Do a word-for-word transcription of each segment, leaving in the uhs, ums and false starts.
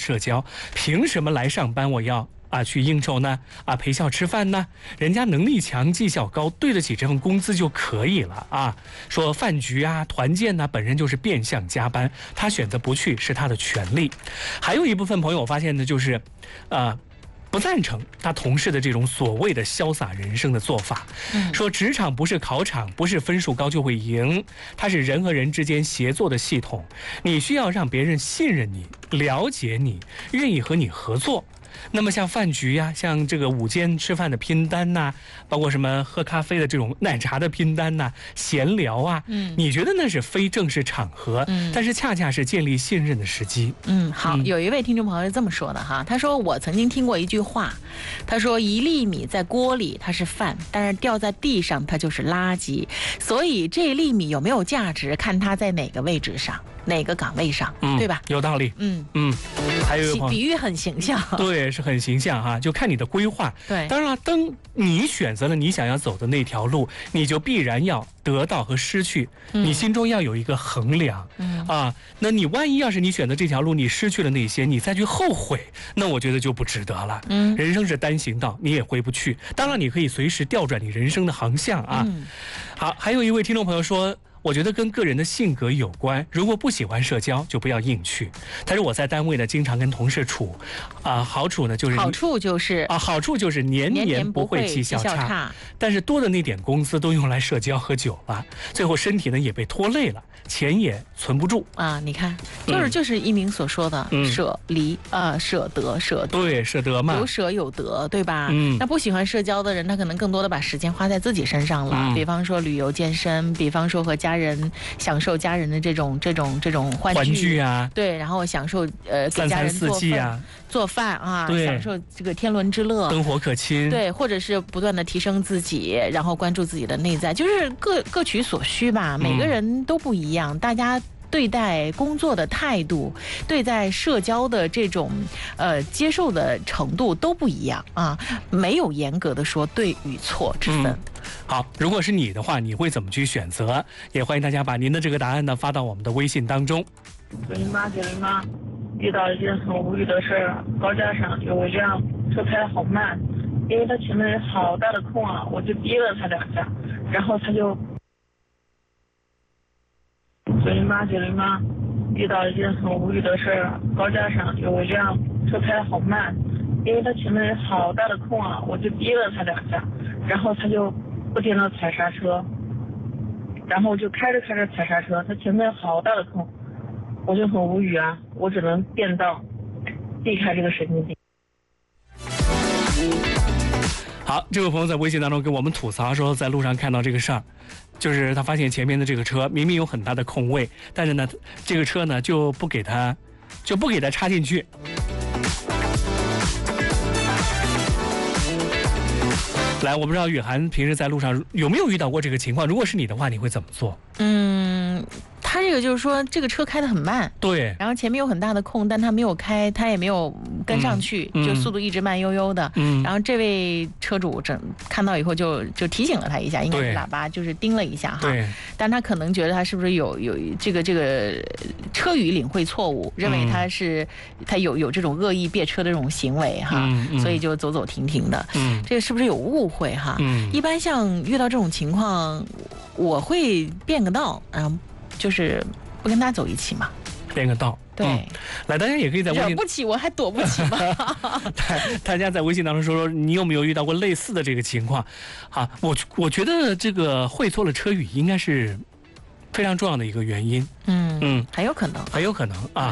社交，凭什么来上班我要啊去应酬呢？啊陪笑吃饭呢？人家能力强，绩效高，对得起这份工资就可以了啊。说饭局啊、团建呢、啊，本身就是变相加班，他选择不去是他的权利。还有一部分朋友我发现呢，就是，呃。不赞成他同事的这种所谓的潇洒人生的做法，嗯、说职场不是考场，不是分数高就会赢，它是人和人之间协作的系统，你需要让别人信任你、了解你、愿意和你合作。那么像饭局呀、啊，像这个午间吃饭的拼单呐、啊，包括什么喝咖啡的这种奶茶的拼单呐、啊，闲聊啊，嗯，你觉得那是非正式场合，嗯，但是恰恰是建立信任的时机。 嗯，好，嗯、有一位听众朋友是这么说的哈，他说我曾经听过一句话，他说一粒米在锅里它是饭，但是掉在地上它就是垃圾，所以这一粒米有没有价值，看它在哪个位置上。哪个岗位上，嗯、对吧？ 有道理。 嗯嗯，还有一个比喻很形象， 对，是很形象哈，就看你的规划。 对， 当然了，当你选择了你想要走的那条路，你就必然要得到和失去，嗯、你心中要有一个衡量。嗯啊，那你万一要是你选择这条路，你失去了那些，你再去后悔，那我觉得就不值得了。嗯，人生是单行道，你也回不去。当然，你可以随时调转你人生的航向啊。嗯、好，还有一位听众朋友说。我觉得跟个人的性格有关，如果不喜欢社交，就不要硬去。但是我在单位呢，经常跟同事处，啊、呃，好处呢就是好处就是啊，好处就是年年不会绩效差， 年年差但是多的那点工资都用来社交喝酒了，最后身体呢也被拖累了，钱也存不住啊。你看，就是、嗯、就是一鸣所说的、嗯、舍离啊、呃，舍得舍得， 对，舍得嘛， 有舍有得，对吧？嗯，那不喜欢社交的人，他可能更多的把时间花在自己身上了，嗯、比方说旅游健身，比方说和家人。人享受家人的这种这种这种欢聚, 欢聚啊， 对，然后享受呃给家人做饭啊， 做饭啊，享受这个天伦之乐， 灯火可亲， 对，或者是不断的提升自己，然后关注自己的内在，就是各各取所需吧。每个人都不一样，嗯、大家。对待工作的态度，对待社交的这种呃接受的程度都不一样啊，没有严格的说对与错之分。嗯、 好，如果是你的话，你会怎么去选择？也欢迎大家把您的这个答案呢发到我们的微信当中。 九零八九零八，遇到一件很无语的事儿，高架上有一辆车开得好慢，因为他前面有好大的空啊，我就逼了他两下，然后他就。九零八九零八，遇到一件很无语的事儿，高架上有一辆车开得好慢，因为他前面有好大的空啊，我就逼了他两下，然后他就不停的踩刹车，然后就开着开着踩刹车，他前面有好大的空，我就很无语啊，我只能变道，避开这个神经病。 好，这位朋友在微信当中跟我们吐槽说，在路上看到这个事儿，就是他发现前面的这个车明明有很大的空位，但是呢，这个车呢就不给他，就不给他插进去。来，我不知道雨涵平时在路上有没有遇到过这个情况？如果是你的话，你会怎么做？ 嗯。他这个就是说，这个车开得很慢， 对， 然后前面有很大的空，但他没有开，他也没有跟上去，嗯、就速度一直慢悠悠的。嗯，然后这位车主整看到以后就就提醒了他一下，应该是喇叭就是叮了一下哈。 对， 但他可能觉得他是不是有有这个这个车语领会错误，认为他是、嗯、他有有这种恶意别车的这种行为哈，嗯嗯、所以就走走停停的。嗯，这个是不是有误会哈？嗯，一般像遇到这种情况，我会变个道，然后。就是不跟他走一起嘛， 变个道。 对、嗯， 来，大家也可以在微信， 惹不起我还躲不起吗？ 大家在微信当中说说，你有没有遇到过类似的这个情况？啊，我我觉得这个会错了车语应该是非常重要的一个原因。 嗯嗯，很有可能， 很有可能啊。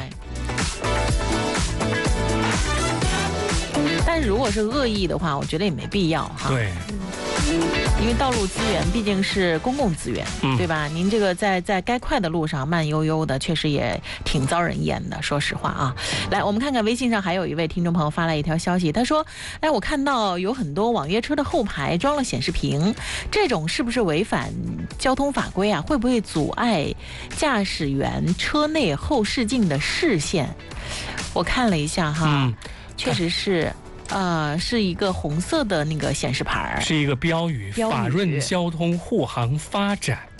但是如果是恶意的话，我觉得也没必要哈。 对。 因为道路资源毕竟是公共资源，嗯、对吧？您这个在在该快的路上慢悠悠的，确实也挺遭人厌的。说实话啊，来，我们看看微信上还有一位听众朋友发来一条消息，他说：“哎，我看到有很多网约车的后排装了显示屏，这种是不是违反交通法规啊？会不会阻碍驾驶员车内后视镜的视线？”我看了一下哈，嗯、确实是。呃，是一个红色的那个显示牌， 是一个标语，标语法润交通护航发展。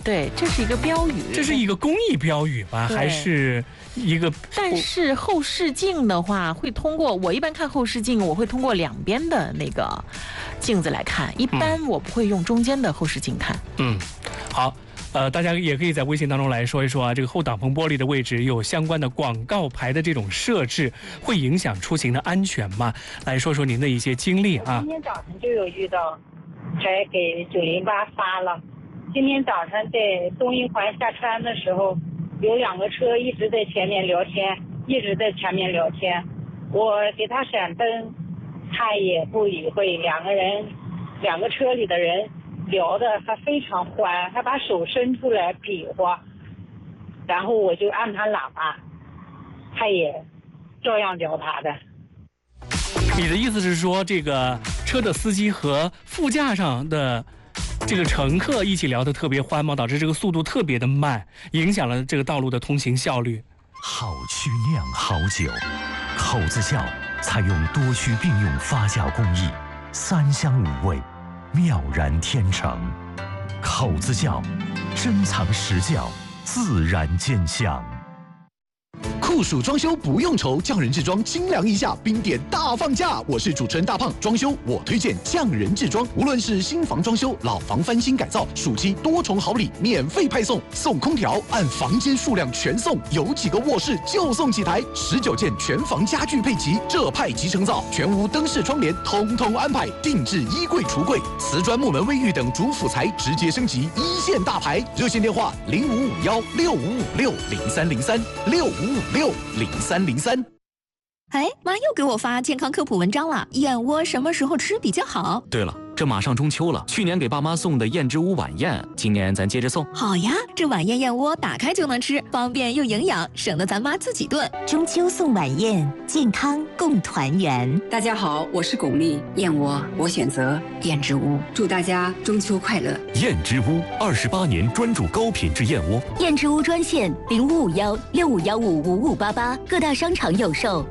对，这是一个标语， 这是一个公益标语吧，还是一个？ 但是后视镜的话，会通过我一般看后视镜，我会通过两边的那个镜子来看，一般我不会用中间的后视镜看。 嗯，好。呃，大家也可以在微信当中来说一说啊，这个后挡风玻璃的位置有相关的广告牌的这种设置，会影响出行的安全吗？来说说您的一些经历啊。 今天早晨就有遇到，才给九零八发了。今天早上在东一环下川的时候，有两个车一直在前面聊天，一直在前面聊天，我给他闪灯，他也不理会，两个人，两个车里的人。聊的还非常欢，还把手伸出来比划，然后我就按他喇叭，他也照样聊他的。 你的意思是说，这个车的司机和副驾上的这个乘客一起聊得特别欢吗？导致这个速度特别的慢，影响了这个道路的通行效率。 好曲酿好酒，口子窖采用多区并用发酵工艺，三香五味。妙然天成，口子窖，珍藏实窖，自然见香。 酷暑装修不用愁，匠人制装清凉一下，冰点大放价。我是主持人大胖，装修我推荐匠人制装。无论是新房装修、老房翻新改造，暑期多重好礼免费派送，送空调按房间数量全送，有几个卧室就送几台，十九件全房家具配齐，这派即成造，全屋灯饰窗帘通通安排，定制衣柜橱柜，瓷砖木门卫浴等主辅材直接升级一线大牌。热线电话零五五幺六五五六零三零三六五五六零三零三。 哎，妈又给我发健康科普文章了，燕窝什么时候吃比较好？ 对了，这马上中秋了，去年给爸妈送的燕之屋晚宴，今年咱接着送。 好呀，这晚宴燕窝打开就能吃，方便又营养，省得咱妈自己炖。 中秋送晚宴，健康共团圆。 大家好，我是巩俐，燕窝我选择燕之屋，祝大家中秋快乐。 燕之屋二十八年专注高品质燕窝。 燕之屋专线零五五幺六五幺五五五八八，各大商场有售。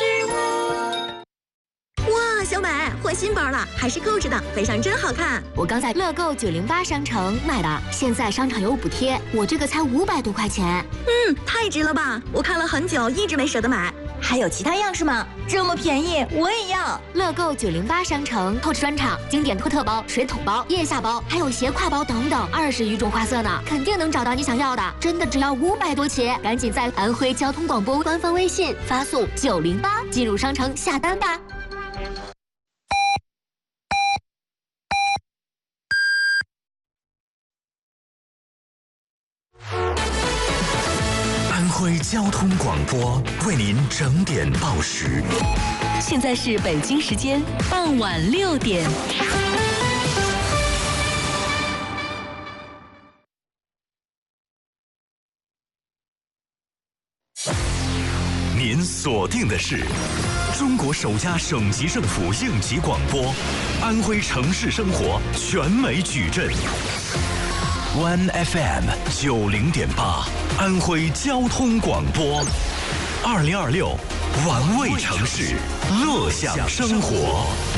哇，小美换新包了，还是购置的，背上真好看。 我刚在乐购九零八商城买的，现在商场有补贴，我这个才五百多块钱。 嗯，太值了吧！我看了很久，一直没舍得买。还有其他样式吗？这么便宜，我也要。 乐购九零八商城透视专场，经典托特包、水桶包、腋下包，还有斜挎包等等，二十余种花色呢，肯定能找到你想要的。真的只要五百多起，赶紧在安徽交通广播官方微信发送九零八进入商城下单吧。 安徽交通广播为您整点报时。 现在是北京时间傍晚六点。 您锁定的是中国首家省级政府应急广播，安徽城市生活全美矩阵。One F M 九零点八，安徽交通广播，二零二六，玩味城市，乐享生活。